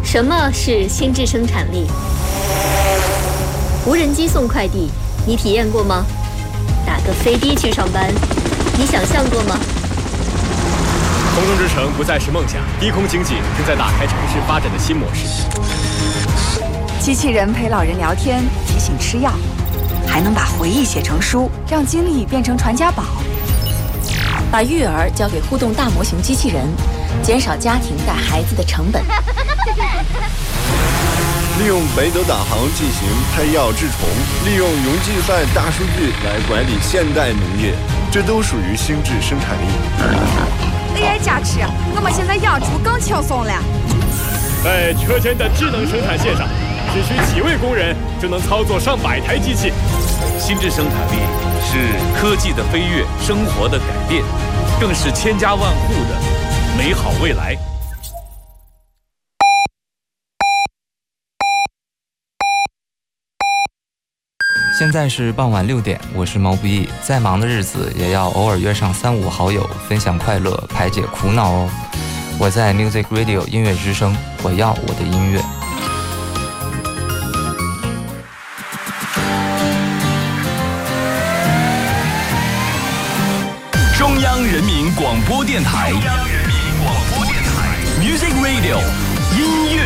什么是心智生产力？无人机送快递，你体验过吗？打个飞的去上班，你想象过吗？ 空中之城不再是梦想，低空经济正在打开城市发展的新模式。 机器人陪老人聊天，提醒吃药，还能把回忆写成书，让经历变成传家宝。 把育儿交给互动大模型机器人，减少家庭带孩子的成本。 利用北斗导航进行配药治虫，利用云计算大数据来管理现代农业，这都属于心智生产力。 AI 加持，我们现在养猪更轻松了。 在车间的智能生产线上，只需几位工人就能操作上百台机器。 心智生产力是科技的飞跃，生活的改变，更是千家万户的美好未来。 现在是傍晚6点，我是毛不易。再忙的日子也要偶尔约上3、5好友，分享快乐，排解苦恼哦。我在 Music Radio 音乐之声，我要我的音乐。 中央人民广播电台 Music Radio 音乐